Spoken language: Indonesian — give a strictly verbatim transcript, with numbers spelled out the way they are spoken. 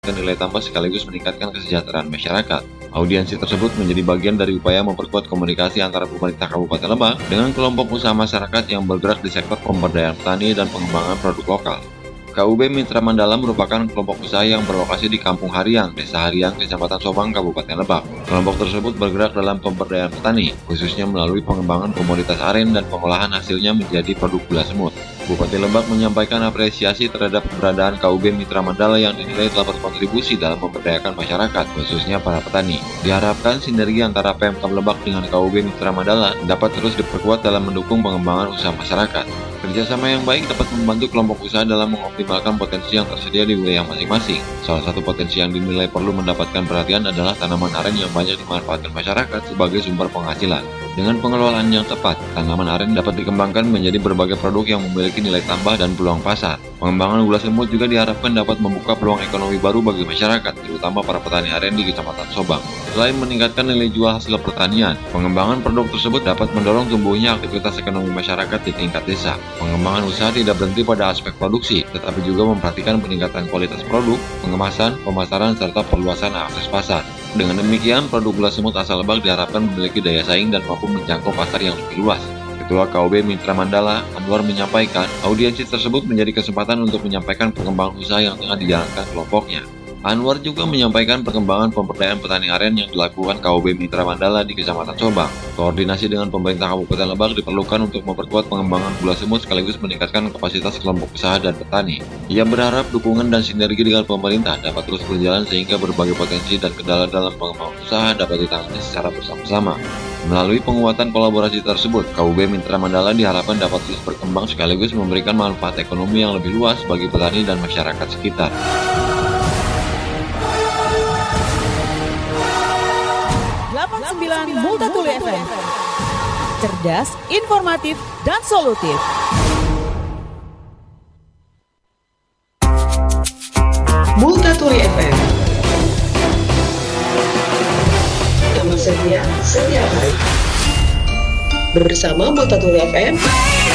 nilai tambah sekaligus meningkatkan kesejahteraan masyarakat. Audiensi tersebut menjadi bagian dari upaya memperkuat komunikasi antara pemerintah Kabupaten Lebak dengan kelompok usaha masyarakat yang bergerak di sektor pemberdayaan petani dan pengembangan produk lokal. K U B Mitra Mandala merupakan kelompok usaha yang berlokasi di Kampung Hariang, Desa Hariang, Kecamatan Sobang, Kabupaten Lebak. Kelompok tersebut bergerak dalam pemberdayaan petani, khususnya melalui pengembangan komoditas aren dan pengolahan hasilnya menjadi produk gula semut. Bupati Lebak menyampaikan apresiasi terhadap keberadaan K U B Mitra Mandala yang dinilai telah berkontribusi dalam memberdayakan masyarakat, khususnya para petani. Diharapkan sinergi antara Pemkab Lebak dengan K U B Mitra Mandala dapat terus diperkuat dalam mendukung pengembangan usaha masyarakat. Kerjasama yang baik dapat membantu kelompok usaha dalam mengoptimalkan potensi yang tersedia di wilayah masing-masing. Salah satu potensi yang dinilai perlu mendapatkan perhatian adalah tanaman aren yang banyak dimanfaatkan masyarakat sebagai sumber penghasilan. Dengan pengelolaan yang tepat, tanaman aren dapat dikembangkan menjadi berbagai produk yang memiliki nilai tambah dan peluang pasar. Pengembangan gula semut juga diharapkan dapat membuka peluang ekonomi baru bagi masyarakat, terutama para petani aren di Kecamatan Sobang. Selain meningkatkan nilai jual hasil pertanian, pengembangan produk tersebut dapat mendorong tumbuhnya aktivitas ekonomi masyarakat di tingkat desa. Pengembangan usaha tidak berhenti pada aspek produksi, tetapi juga memperhatikan peningkatan kualitas produk, pengemasan, pemasaran, serta perluasan akses pasar. Dengan demikian, produk gula semut asal Lebak diharapkan memiliki daya saing dan mampu menjangkau pasar yang lebih luas. Ketua K U B Mitra Mandala, Anwar, menyampaikan, audiensi tersebut menjadi kesempatan untuk menyampaikan pengembangan usaha yang tengah dijalankan kelompoknya. Anwar juga menyampaikan perkembangan pemberdayaan petani aren yang dilakukan K U B Mitra Mandala di Kecamatan Sobang. Koordinasi dengan pemerintah Kabupaten Lebak diperlukan untuk memperkuat pengembangan gula semut sekaligus meningkatkan kapasitas kelompok usaha dan petani. Ia berharap dukungan dan sinergi dengan pemerintah dapat terus berjalan sehingga berbagai potensi dan kendala dalam pengembangan usaha dapat ditangani secara bersama-sama. Melalui penguatan kolaborasi tersebut, K U B Mitra Mandala diharapkan dapat terus berkembang sekaligus memberikan manfaat ekonomi yang lebih luas bagi petani dan masyarakat sekitar. delapan puluh sembilan Multatuli F M. Cerdas, informatif, dan solutif. Multatuli F M. Yang bersedia setiap hari. Bersama Multatuli F M.